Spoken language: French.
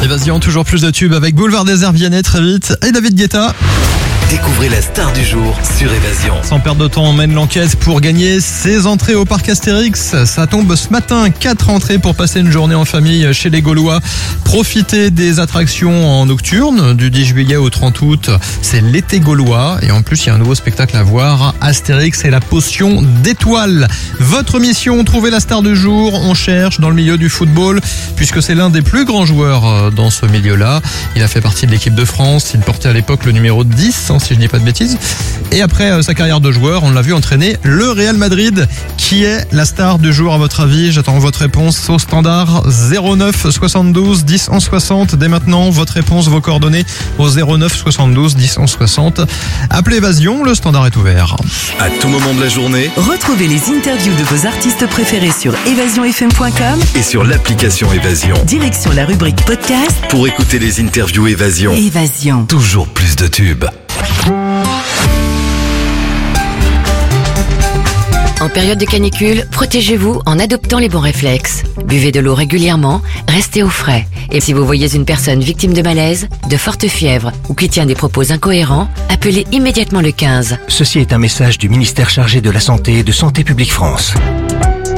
Évasion, toujours plus de tubes avec Boulevard Désert Vianney très vite et David Guetta. Découvrez la star du jour sur Évasion. Sans perdre de temps, on mène l'enquête pour gagner ses entrées au parc Astérix. Ça tombe ce matin, 4 entrées pour passer une journée en famille chez les Gaulois. Profitez des attractions en nocturne du 10 juillet au 30 août. C'est l'été gaulois et en plus il y a un nouveau spectacle à voir. Astérix et la potion d'étoiles. Votre mission, trouver la star du jour. On cherche dans le milieu du football puisque c'est l'un des plus grands joueurs dans ce milieu-là. Il a fait partie de l'équipe de France. Il portait à l'époque le numéro 10, si je dis pas de bêtises. Et après sa carrière de joueur, on l'a vu entraîner le Real Madrid. Qui est la star du jour à votre avis? J'attends votre réponse au standard 09 72 10 11 60. Dès maintenant, votre réponse, vos coordonnées au 09 72 10 11 60. Appelez Évasion, le standard est ouvert. À tout moment de la journée Retrouvez les interviews de vos artistes préférés sur évasionfm.com et sur l'application Évasion. direction la rubrique podcast. Pour écouter les interviews Évasion. Évasion. Toujours plus de tubes. En période de canicule, protégez-vous en adoptant les bons réflexes. Buvez de l'eau régulièrement, restez au frais. Et si vous voyez une personne victime de malaise, de forte fièvre ou qui tient des propos incohérents, appelez immédiatement le 15. Ceci est un message du ministère chargé de la Santé et de Santé publique France.